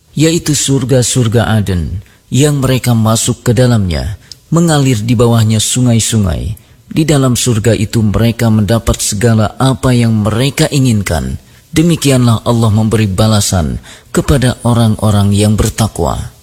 yaitu surga-surga Aden, yang mereka masuk ke dalamnya, mengalir di bawahnya sungai-sungai. Di dalam surga itu mereka mendapat segala apa yang mereka inginkan. Demikianlah Allah memberi balasan kepada orang-orang yang bertakwa.